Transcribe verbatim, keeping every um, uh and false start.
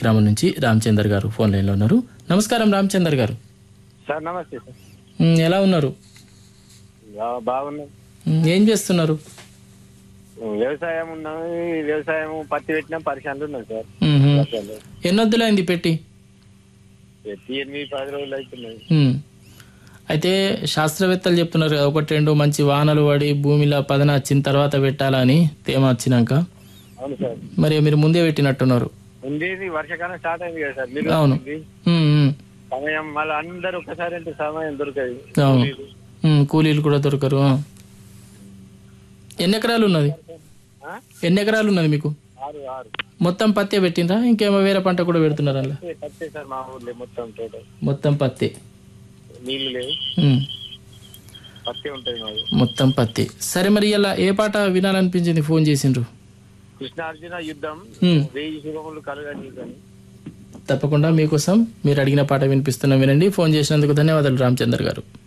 గ్రామం నుంచి రామచందర్ గారు ఫోన్ లైన్లో ఉన్నారు. నమస్కారం రామచందర్ గారు. సార్ నమస్తే సార్. ఉమ్, ఎలా ఉన్నారు? బాగున్నాం. ఉమ్, ఏం చేస్తున్నారు? వ్యవసాయం ఉన్నాం. వ్యవసాయం పత్తి పెట్టినాం, పరిశ్రమలు ఉన్నాం సార్. ఉహు. ఎన్నొద్దులైంది పెట్టి? పెట్టి ఎనిమిది పది రోజులు అవుతున్నాయి. ఉమ్. అయితే శాస్త్రవేత్తలు చెప్తున్నారు కదా, ఒకటి రెండు మంచి వానలు పడి భూమిలో పదన వచ్చిన తర్వాత పెట్టాలని, తేమ వచ్చినాక. అవును సార్. మరి మీరు ముందే పెట్టినట్టున్నారు. ఉండేది వర్షాకాలం స్టార్ట్ అయింది కదా సార్. మీరు అవును. ఉమ్, ఉమ్. సమయం మళ్ళీ అందరు ఒకసారి అంటే సమయం దొరకదు. అవును. ఉమ్, కూలీలు కూడా దొరకరు. ఆ. ఎన్ని ఎకరాలు ఉన్నది? ఆ? ఎన్ని ఎకరాలు ఉన్నది మీకు? ఆరు ఆరు మొత్తం పత్తే పెట్టినరా, ఇంకేమో వేరే పంట కూడా పెడుతున్నారు అలా? పత్తే సార్, మా ఊర్లో మొత్తం టోటల్ మొత్తం పత్తి. నీళ్లు లేవు, ఉమ్. పత్తి ఉంటుంది మాది. మొత్తం పత్తి. సరే, మరి ఇలా ఏ పాట వినాలనిపించింది ఫోన్ చేసిండ్రు? కృష్ణార్జున యుద్ధం ఉమ్. వెయ్యి శుభములు కలగని. తప్పకుండా మీకోసం మీరు అడిగిన పాట వినిపిస్తున్నాం, వినండి. ఫోన్ చేసినందుకు ధన్యవాదాలు రామచందర్ గారు.